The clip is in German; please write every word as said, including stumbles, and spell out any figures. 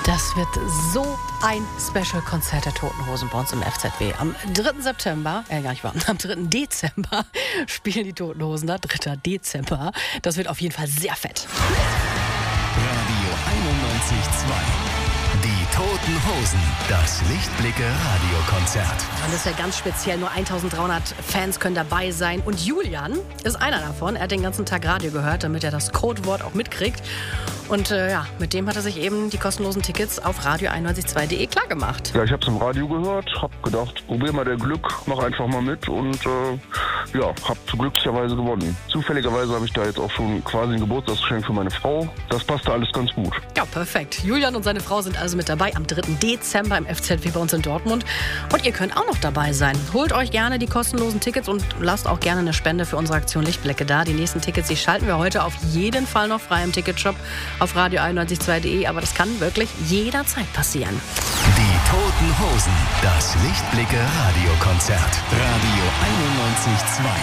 Das wird so ein Special-Konzert der Toten Hosen bei uns im F Z W. Am dritten September, äh gar nicht wahr, am dritten Dezember spielen die Toten Hosen da, dritter Dezember. Das wird auf jeden Fall sehr fett. Radio einundneunzig Komma zwei. Die Toten Hosen, das Lichtblicke-Radiokonzert. Und das ist ja ganz speziell, nur eintausenddreihundert Fans können dabei sein. Und Julian ist einer davon. Er hat den ganzen Tag Radio gehört, damit er das Codewort auch mitkriegt. Und äh, ja, mit dem hat er sich eben die kostenlosen Tickets auf radio einundneunzig Komma zwei punkt de klargemacht. Ja, ich habe es im Radio gehört, habe gedacht, probier mal der Glück, mach einfach mal mit und äh, ja, habe glücklicherweise gewonnen. Zufälligerweise habe ich da jetzt auch schon quasi ein Geburtstagsgeschenk für meine Frau. Das passte alles ganz gut. Ja, perfekt. Julian und seine Frau sind also mit dabei am dritten Dezember im F Z W bei uns in Dortmund. Und ihr könnt auch noch dabei sein. Holt euch gerne die kostenlosen Tickets und lasst auch gerne eine Spende für unsere Aktion Lichtblicke da. Die nächsten Tickets, die schalten wir heute auf jeden Fall noch frei im Ticketshop auf radio einundneunzig Komma zwei punkt de, aber das kann wirklich jederzeit passieren. Die Toten Hosen, das Lichtblicke-Radiokonzert. Radio einundneunzig Komma zwei.